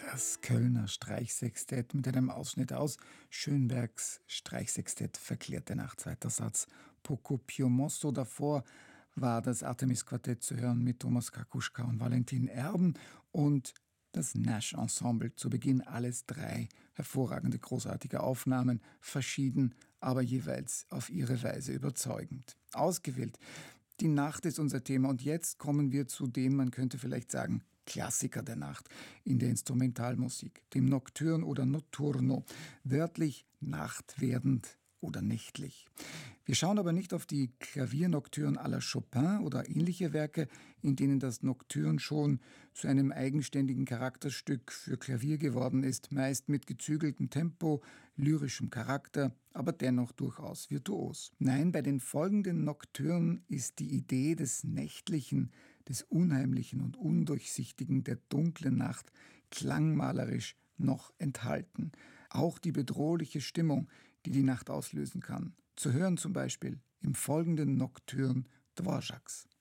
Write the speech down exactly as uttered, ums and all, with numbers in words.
Das Kölner Streichsextett mit einem Ausschnitt aus Schönbergs Streichsextett Verklärte Nacht, zweiter Satz, Poco Pio Mosso. Davor war das Artemis-Quartett zu hören mit Thomas Kakuschka und Valentin Erben und das Nash Ensemble zu Beginn. Alles drei hervorragende, großartige Aufnahmen, verschieden, aber jeweils auf ihre Weise überzeugend. Ausgewählt. Die Nacht ist unser Thema und jetzt kommen wir zu dem, man könnte vielleicht sagen, Klassiker der Nacht in der Instrumentalmusik, dem Nocturne oder Notturno, wörtlich nachtwerdend oder nächtlich. Wir schauen aber nicht auf die Klaviernocturne à la Chopin oder ähnliche Werke, in denen das Nocturne schon zu einem eigenständigen Charakterstück für Klavier geworden ist, meist mit gezügeltem Tempo, lyrischem Charakter, aber dennoch durchaus virtuos. Nein, bei den folgenden Nocturnen ist die Idee des Nächtlichen, des Unheimlichen und Undurchsichtigen der dunklen Nacht klangmalerisch noch enthalten. Auch die bedrohliche Stimmung, die die Nacht auslösen kann. Zu hören zum Beispiel im folgenden Nocturne Dvořáks.